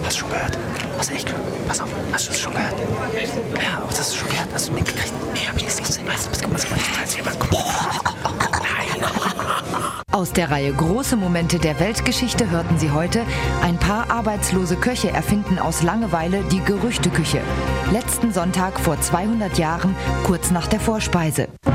Hast du schon gehört? Hast du echt gehört? Pass auf, hast du das schon gehört? Ja, was hast du schon gehört? Hast du mitgekriegt? Nee, hab ich nicht gesehen. Weißt du, was Aus der Reihe Große Momente der Weltgeschichte hörten Sie heute: Ein paar arbeitslose Köche erfinden aus Langeweile die Gerüchteküche. Letzten Sonntag vor 200 Jahren, kurz nach der Vorspeise.